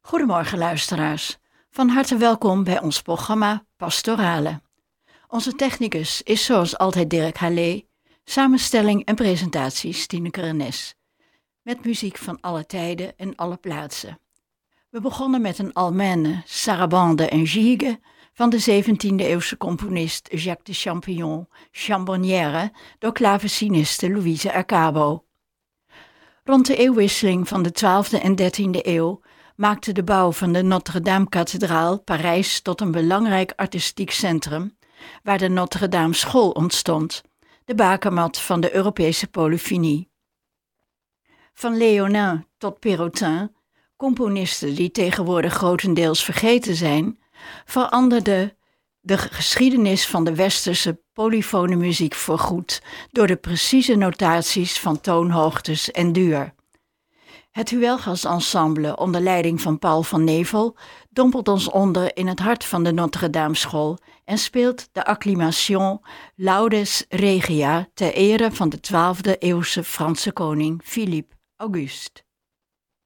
Goedemorgen luisteraars, van harte welkom bij ons programma Pastorale. Onze technicus is zoals altijd Dirk Hallé, samenstelling en presentaties Tineke Rennes, met muziek van alle tijden en alle plaatsen. We begonnen met een Allemande, sarabande en gigue van de 17e-eeuwse componist Jacques de Champignon Chambonnière door klaveciniste Louise Ercabo. Rond de eeuwwisseling van de 12e en 13e eeuw maakte de bouw van de Notre-Dame-kathedraal Parijs tot een belangrijk artistiek centrum, waar de Notre-Dame School ontstond, de bakermat van de Europese polyfonie. Van Léonin tot Perrotin, componisten die tegenwoordig grotendeels vergeten zijn, veranderde de geschiedenis van de westerse polyfone muziek voorgoed door de precieze notaties van toonhoogtes en duur. Het Huelgas Ensemble onder leiding van Paul van Nevel dompelt ons onder in het hart van de Notre-Dame School en speelt de acclimation Laudes Regia ter ere van de 12e eeuwse Franse koning Philippe Auguste.